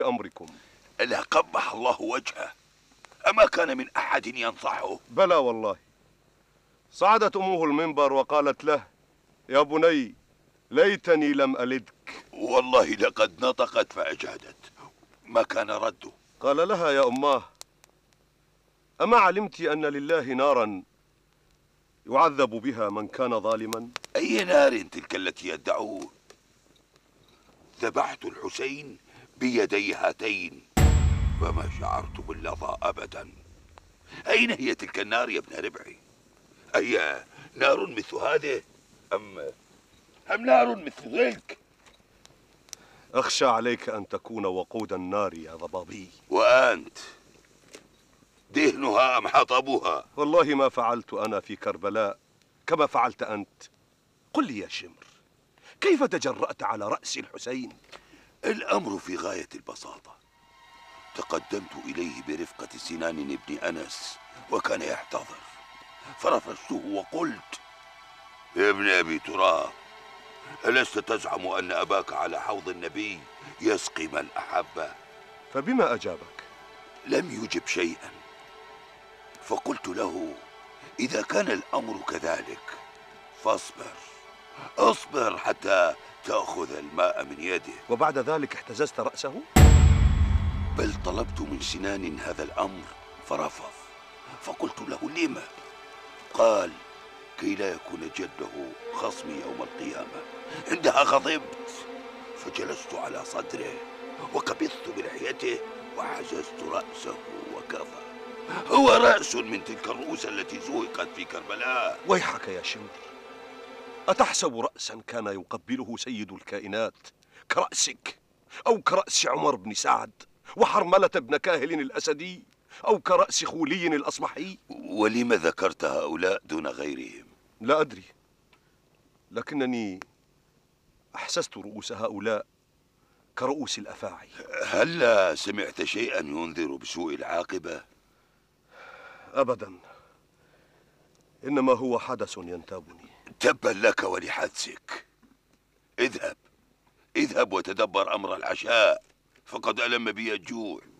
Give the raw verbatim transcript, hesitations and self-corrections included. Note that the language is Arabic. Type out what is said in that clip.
أمركم. لا قبح الله وجهه، أما كان من أحد ينصحه؟ بلى والله. صعدت أمه المنبر وقالت له: يا بني ليتني لم ألدك. والله لقد نطقت فأجادت. ما كان رده؟ قال لها: يا أماه، أما علمت أن لله نارا يعذب بها من كان ظالما؟ أي نار تلك التي يدعون؟ ذبحت الحسين بيدي هاتين فما شعرت باللظى أبدا. أين هي تلك النار يا ابن ربعي؟ أي نار مثل هذه أم أم نار مثل ذلك؟ أخشى عليك أن تكون وقود النار يا ضبابي. وأنت دهنها أم حطبها؟ والله ما فعلت أنا في كربلاء كما فعلت أنت. قل لي يا شمر، كيف تجرأت على رأس الحسين؟ الأمر في غاية البساطة. تقدمت إليه برفقة سنان بن أنس وكان يحتضر، فرفشته وقلت: يا ابن أبي تراب، ألست تزعم أن أباك على حوض النبي يسقي من أحبه؟ فبما أجابك؟ لم يجب شيئا. فقلت له: إذا كان الأمر كذلك فاصبر، اصبر حتى تأخذ الماء من يده. وبعد ذلك احتززت رأسه؟ بل طلبت من سنان هذا الأمر فرفض. فقلت له: لما؟ قال: كي لا يكون جده خصمي يوم القيامة. عندها غضبت فجلست على صدره وكبثت بلحيته وحجزت رأسه وكفى. هو رأس من تلك الرؤوس التي زهقت في كربلاء. ويحك يا شمر، أتحسب رأسا كان يقبله سيد الكائنات كرأسك، أو كرأس عمر بن سعد وحرملة بن كاهل الأسدي، أو كرأس خولي الأصمحي؟ ولم ذكرت هؤلاء دون غيرهم؟ لا أدري، لكنني أحسست رؤوس هؤلاء كرؤوس الأفاعي. هل سمعت شيئا ينذر بسوء العاقبة؟ أبدا، إنما هو حدث ينتابني. تبا لك ولحدثك. اذهب اذهب وتدبر أمر العشاء، فقد ألم بي الجوع.